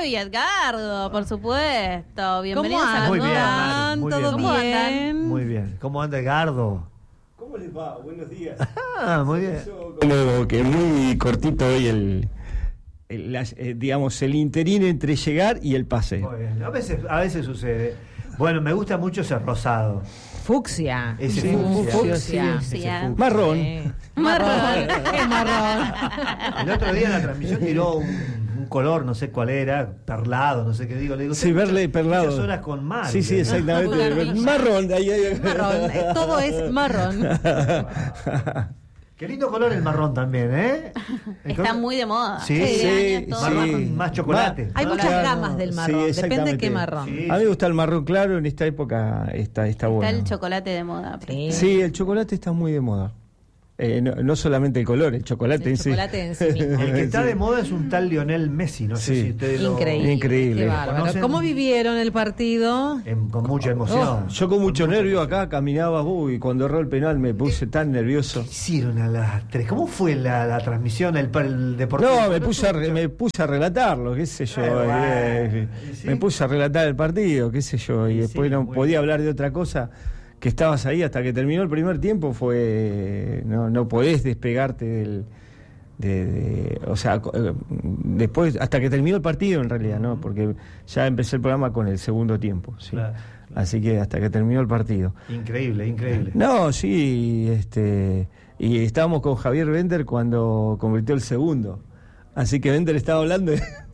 y Edgardo, por supuesto. Bienvenidos a la Muy bien, Moda. Mari, muy ¿Todo bien. bien? Muy bien. ¿Cómo anda Edgardo? ¿Cómo les va? Buenos días. Muy bien. Como que muy cortito hoy digamos, el interín entre llegar y el pase. Muy bien. A veces sucede. Bueno, me gusta mucho ese rosado. Fucsia. Ese Sí, fucsia. Fucsia. Marrón. Sí. Marrón. Es marrón. El otro día en la transmisión tiró un color, no sé cuál era, perlado, no sé qué digo. Le digo, Sí, verle y perlado. Muchas horas con mar. Sí, exactamente. Marrón. Marrón. Todo es marrón. Qué lindo color el marrón también, ¿eh? Está muy de moda. Sí, Este año todo marrón más chocolate. Hay muchas Claro. gamas del marrón. Sí, Depende exactamente. de qué marrón. Sí. A mí me gusta el marrón claro, en esta época está bueno. Está el chocolate de moda. Sí. Sí, el chocolate está muy de moda. No solamente el color, el chocolate El chocolate en sí mismo. El que está Sí. de moda es un tal Lionel Messi, no sé Sí. si ustedes lo... Increíble. Qué bárbaro. ¿Conocen? ¿Cómo vivieron el partido? Con mucha emoción. Yo con mucho nervio acá caminaba, y cuando erró el penal me puse tan nervioso. ¿Qué hicieron a las 3? ¿Cómo fue la transmisión, el deportivo? No, me puse a relatarlo, qué sé yo. ¿sí? Me puse a relatar el partido, qué sé yo, y Sí, después no muy podía bien. hablar de otra cosa. Que estabas ahí hasta que terminó el primer tiempo, no podés despegarte o sea, después hasta que terminó el partido en realidad, ¿no? Porque ya empecé el programa con el segundo tiempo, ¿sí? Claro. Así que hasta que terminó el partido. Increíble. No, sí, y estábamos con Javier Bender cuando convirtió el segundo. Así que Bender estaba hablando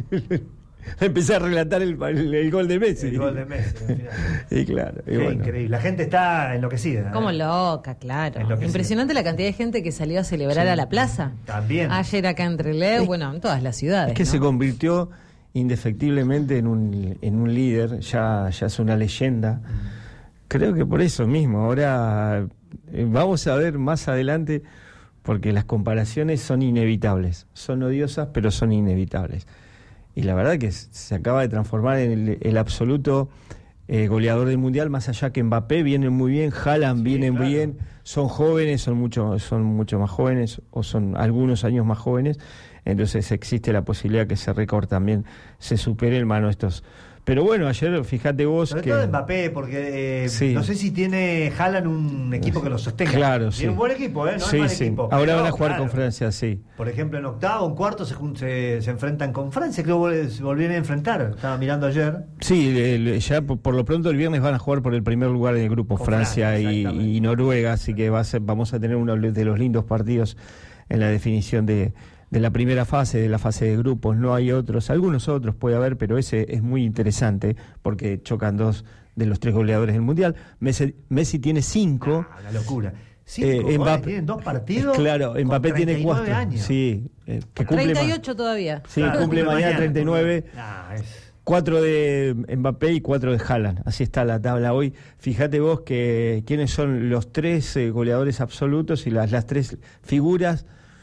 empecé a relatar el gol de Messi. El gol de Messi, al final. Y claro, y Qué bueno. increíble. La gente está enloquecida. Como loca, claro. Enloquecida. Impresionante la cantidad de gente que salió a celebrar Sí. a la plaza. También. Ayer acá en Trelew, bueno, en todas las ciudades. Es que ¿no? se convirtió indefectiblemente en un líder, ya es una leyenda. Creo que por eso mismo. Ahora vamos a ver más adelante, porque las comparaciones son inevitables. Son odiosas, pero son inevitables. Y la verdad que se acaba de transformar en el absoluto goleador del Mundial, más allá que Mbappé viene muy bien, Haaland viene claro. muy bien, son jóvenes, son mucho más jóvenes, o son algunos años más jóvenes, entonces existe la posibilidad que ese récord también se supere en mano de estos. Pero bueno, ayer fíjate vos Sobre que... todo Mbappé, porque Sí. no sé si tiene Haaland un equipo que lo sostenga. Claro, Tiene sí. un buen equipo, ¿eh? No Sí, es mal sí. equipo. Ahora pero, van a jugar claro, con Francia, sí. Por ejemplo, en octavo, en cuarto se enfrentan con Francia. Creo que se volvieron a enfrentar. Estaba mirando ayer. Sí, ya por lo pronto el viernes van a jugar por el primer lugar del grupo, Con Francia Francia, y exactamente. Noruega, así que vamos a tener uno de los lindos partidos en la definición de la primera fase, de la fase de grupos. No hay otros, algunos otros puede haber, pero ese es muy interesante porque chocan dos de los 3 goleadores del Mundial. Messi tiene 5. Una locura. Mbappé tienen 2 partidos. Claro, con Mbappé tiene 39 4 años. sí, que cumple 38 todavía. Sí, Claro, cumple mañana 39. Es 4 de Mbappé y 4 de Haaland. Así está la tabla hoy. Fíjate vos que quiénes son los 3 goleadores absolutos y las 3 figuras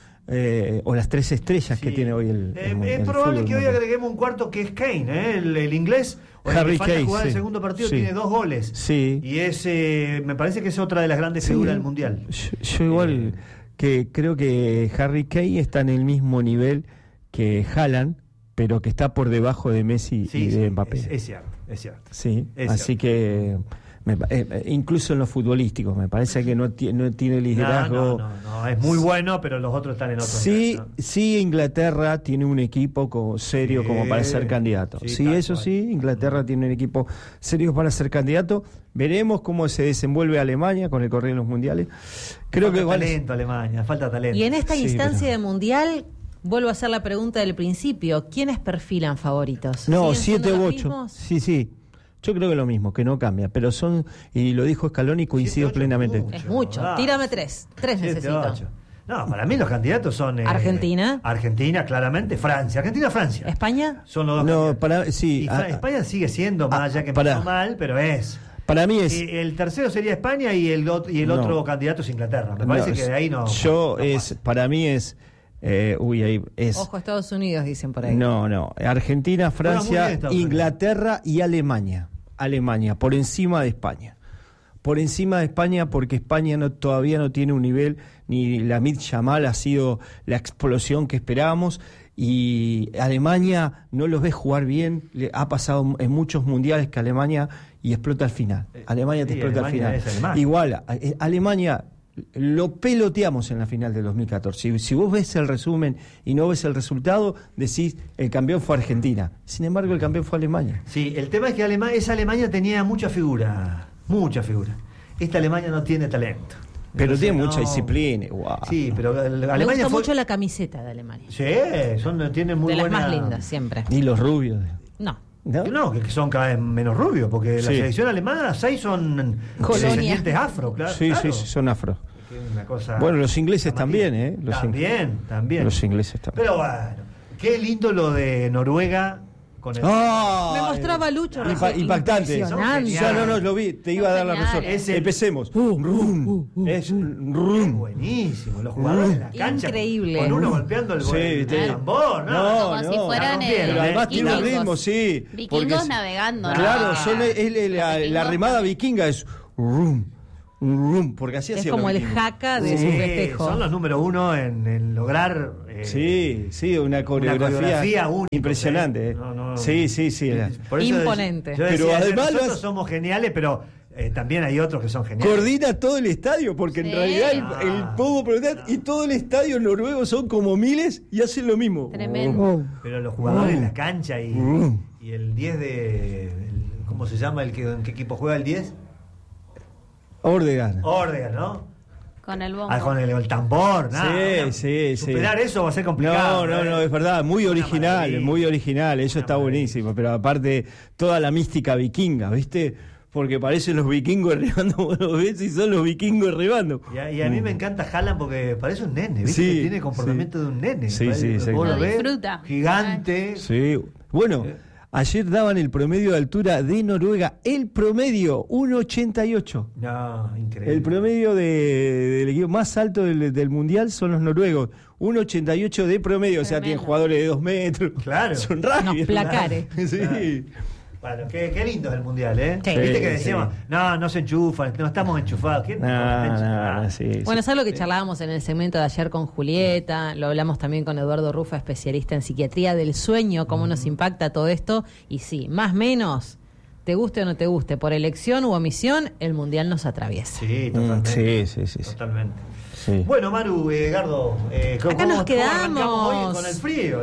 o las 3 estrellas que tiene hoy el es probable fútbol que hoy mundial. agreguemos un cuarto que es Kane, el inglés. Harry falta Kane, jugar sí. el segundo partido, Sí. tiene 2 goles. Sí. Y me parece que es otra de las grandes Sí. figuras del Mundial. Yo igual que creo que Harry Kane está en el mismo nivel que Haaland, pero que está por debajo de Messi y de Mbappé. Es cierto. Sí, Es así cierto. que incluso en lo futbolístico me parece que no tiene liderazgo. No, es muy bueno, pero los otros están en otro Sí, nivel, ¿no? sí, Inglaterra tiene un equipo serio Sí, como para ser candidato. sí, Sí, tal eso cual. sí, Inglaterra tiene un equipo serio para ser candidato. Veremos cómo se desenvuelve Alemania con el correr en los mundiales. Creo Falta que igual talento, Alemania, falta talento. Y en esta Sí, instancia pero- de mundial, vuelvo a hacer la pregunta del principio: ¿quiénes perfilan favoritos? No, ¿Siguen 7 siendo u los 8. mismos? Sí. Yo creo que lo mismo, que no cambia, pero son, y lo dijo Scaloni, coincido 7, 8, plenamente. mucho. Es mucho. Ah. Tírame 3. 3 7, necesito. 8. No, para mí los candidatos son Argentina. Argentina, claramente, Francia. Francia. ¿España? Son los dos No, candidatos. Y España sigue siendo, más allá que empezó mal, pero es. Para mí es... El tercero sería España y el otro candidato es Inglaterra. Me parece que de ahí no. Para mí es... ahí es... Ojo, Estados Unidos, dicen por ahí. No. Argentina, Francia, Estados Inglaterra y Alemania. Alemania, por encima de España. Por encima de España, porque España todavía no tiene un nivel, ni Lamine Yamal ha sido la explosión que esperábamos, y Alemania no los ves jugar bien. Ha pasado en muchos mundiales que Alemania y explota al final. Alemania te explota al final. Igual, Alemania lo peloteamos en la final del 2014. Si vos ves el resumen y no ves el resultado, decís el campeón fue Argentina. Sin embargo, el campeón fue Alemania. Sí, el tema es que esa Alemania tenía mucha figura. Esta Alemania no tiene talento. Pero tiene mucha disciplina. Wow. Sí, pero Alemania me gusta mucho la camiseta de Alemania. Sí, tienen muy de las buena... más lindas, siempre. Y los rubios. No, que son cada vez menos rubios, porque la selección alemana, 6 son descendientes afro, claro. Sí, son afro. Una cosa bueno, los ingleses también, ¿eh? También. Los ingleses también. Pero bueno, qué lindo lo de Noruega con el... Me mostraba Lucho. Impactante. No, lo vi, te iba a dar la razón. Empecemos. Es buenísimo, los jugadores en la cancha. Increíble. Con uno golpeando el tambor. Como si fueran pero además tiene ritmo, sí. Vikingos navegando. Claro, son la remada vikinga es porque así es hacía como el jaca de su festejo. Son los número 1 en lograr una coreografía única, impresionante. Sí. Por eso imponente. Yo decía, pero además nosotros somos geniales, pero también hay otros que son geniales. Coordina todo el estadio, porque en realidad el pogo y todo el estadio noruego son como miles y hacen lo mismo. Tremendo. Pero los jugadores en la cancha y el 10 de... ¿Cómo se llama? ¿En qué equipo juega el 10? Ordegan, ¿no? Con el bombo. Con el tambor, nada. Sí. Superar eso va a ser complicado. No, es verdad, muy original, eso está buenísimo. Pero aparte, toda la mística vikinga, ¿viste? Porque parecen los vikingos remando, vos lo ves y son los vikingos remando. Y a mí me encanta Haaland porque parece un nene, ¿viste? Sí, tiene el comportamiento de un nene. Lo disfruta. Gigante. Sí, bueno... Ayer daban el promedio de altura de Noruega, el promedio 1,88. No, increíble. El promedio del equipo más alto del mundial son los noruegos, 1,88 de promedio, o sea, tienen jugadores de 2 metros. Claro. Son rápidos. Unos placares. Sí. Claro. Bueno, qué lindo es el mundial, ¿eh? Sí. Viste que decíamos, no se enchufan, no estamos enchufados. ¿Quién está enchufado? Bueno, es algo que charlábamos en el segmento de ayer con Julieta, lo hablamos también con Eduardo Rufa, especialista en psiquiatría del sueño, cómo nos impacta todo esto. Y sí, más o menos, te guste o no te guste, por elección u omisión, el mundial nos atraviesa. Sí, totalmente. Sí. Totalmente. Sí. Bueno, Maru, Edgardo, acá nos quedamos hoy con el frío.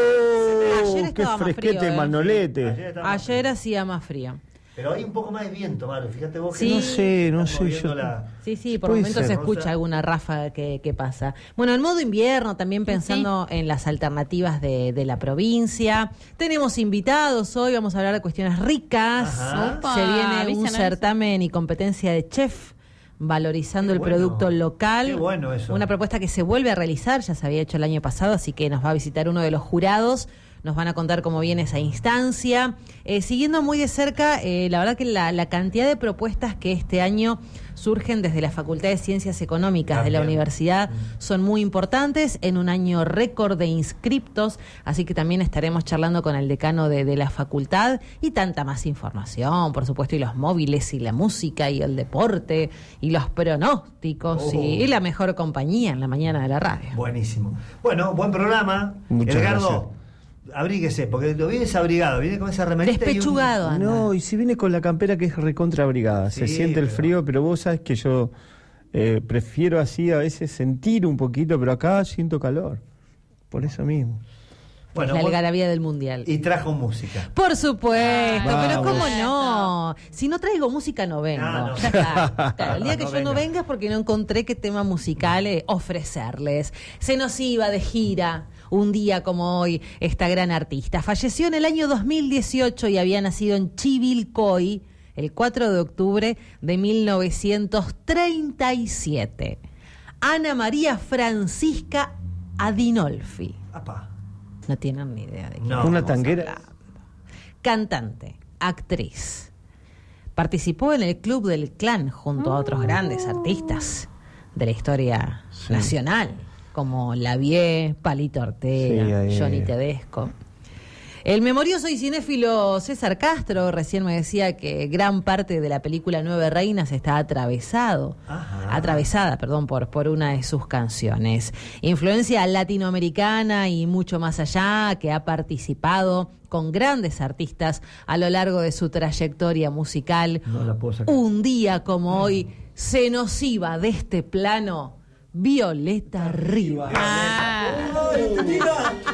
Ayer qué estaba más fresquete, frío, manolete. Ayer hacía más frío. Pero hay un poco más de viento, Maru. Fíjate vos que sí. No sé. Sí, por momentos se escucha alguna ráfaga que pasa. Bueno, en modo invierno, también pensando en las alternativas de la provincia. Tenemos invitados hoy, vamos a hablar de cuestiones ricas. Ajá. Se viene un certamen y competencia de chef valorizando el producto local. Qué bueno eso. Una propuesta que se vuelve a realizar, ya se había hecho el año pasado, así que nos va a visitar uno de los jurados. Nos van a contar cómo viene esa instancia. Siguiendo muy de cerca, la verdad que la cantidad de propuestas que este año surgen desde la Facultad de Ciencias Económicas de la universidad son muy importantes, en un año récord de inscriptos, así que también estaremos charlando con el decano de la facultad y tanta más información, por supuesto, y los móviles y la música y el deporte y los pronósticos y la mejor compañía en la mañana de la radio. Buenísimo. Bueno, buen programa. Muchas Edgardo, gracias. Abríguese, porque lo viene desabrigado, viene con esa remerita. Despechugado, anda. No, y si viene con la campera que es recontra abrigada, se siente el frío, pero vos sabés que yo prefiero así a veces sentir un poquito, pero acá siento calor, por eso mismo. Bueno, la algarabía del mundial. Y trajo música. Por supuesto, pero vamos. ¿cómo no? Si no traigo música no vengo. No. Ya está. Claro, el día que yo venga. no venga es porque no encontré qué tema musical ofrecerles. Se nos iba de gira un día como hoy esta gran artista. Falleció en el año 2018 y había nacido en Chivilcoy el 4 de octubre de 1937. Ana María Francisca Adinolfi. Apá. No tienen ni idea de quién No. estamos Una tanguera. hablando. Cantante, actriz. Participó en el Club del Clan junto a otros grandes artistas de la historia nacional, como Lavie, Palito Ortega, Sí, Johnny Tedesco. El memorioso y cinéfilo César Castro recién me decía que gran parte de la película Nueve Reinas está atravesada por una de sus canciones. Influencia latinoamericana y mucho más allá, que ha participado con grandes artistas a lo largo de su trayectoria musical. No la puedo sacar. Un día como hoy se nos iba de este plano Violeta Rivas.